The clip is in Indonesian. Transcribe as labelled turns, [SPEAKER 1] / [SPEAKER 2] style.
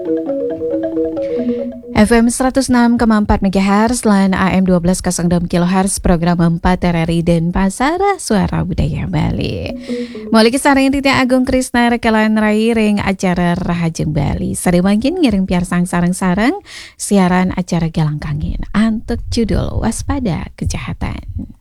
[SPEAKER 1] FM 106,4 MHz lan AM 1206 kHz program 4 RRI dan Pasar Suara Budaya Bali. Mulai saring Titi Agung Krisna rekalan rai ring acara Rahajeng Bali. Sari mangkin ngiring piar sang sarang-sarang siaran acara Galang Kangin. Antuk judul Waspada Kejahatan.